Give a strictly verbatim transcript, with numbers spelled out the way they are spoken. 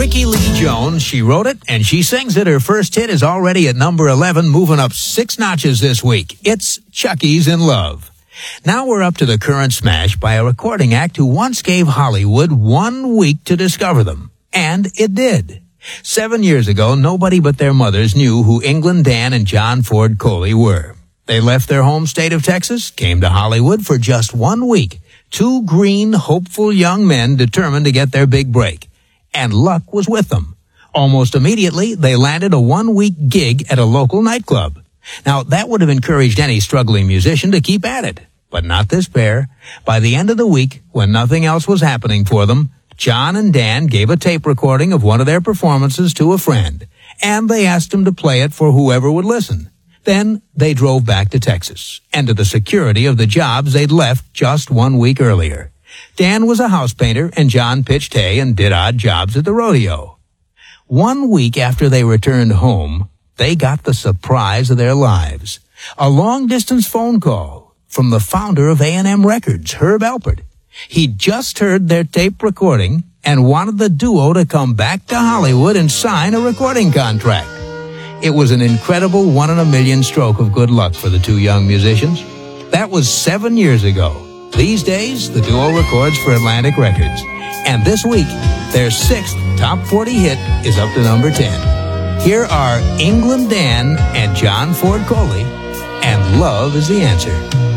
Mickey Lee Jones. She wrote it, and she sings it. Her first hit is already at number eleven, moving up six notches this week. It's Chucky's in Love. Now we're up to the current smash by a recording act who once gave Hollywood one week to discover them. And it did. Seven years ago, nobody but their mothers knew who England Dan and John Ford Coley were. They left their home state of Texas, came to Hollywood for just one week. Two green, hopeful young men determined to get their big break. And luck was with them. Almost immediately, they landed a one-week gig at a local nightclub. Now, that would have encouraged any struggling musician to keep at it. But not this pair. By the end of the week, when nothing else was happening for them, John and Dan gave a tape recording of one of their performances to a friend, and they asked him to play it for whoever would listen. Then they drove back to Texas, and to the security of the jobs they'd left just one week earlier. Dan was a house painter, and John pitched hay and did odd jobs at the rodeo. One week after they returned home, they got the surprise of their lives. A long-distance phone call from the founder of A and M Records, Herb Alpert. He'd just heard their tape recording and wanted the duo to come back to Hollywood and sign a recording contract. It was an incredible one-in-a-million stroke of good luck for the two young musicians. That was seven years ago. These days, the duo records for Atlantic Records. And this week, their sixth top forty hit is up to number ten. Here are England Dan and John Ford Coley, and Love is the Answer.